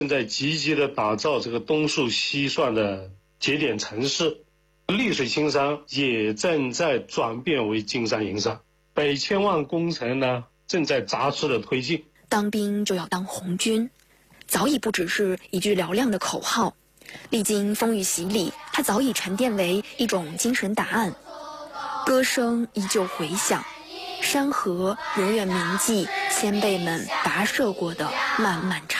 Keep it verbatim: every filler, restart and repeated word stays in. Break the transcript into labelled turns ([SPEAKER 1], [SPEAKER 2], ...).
[SPEAKER 1] 正在积极的打造这个东输西算的节点城市，丽水青山也正在转变为金山银山，北千万工程呢正在扎实的推进。
[SPEAKER 2] 当兵就要当红军，早已不只是一句嘹亮的口号，历经风雨洗礼，它早已沉淀为一种精神答案。歌声依旧回响，山河永远铭记先辈们跋涉过的漫漫长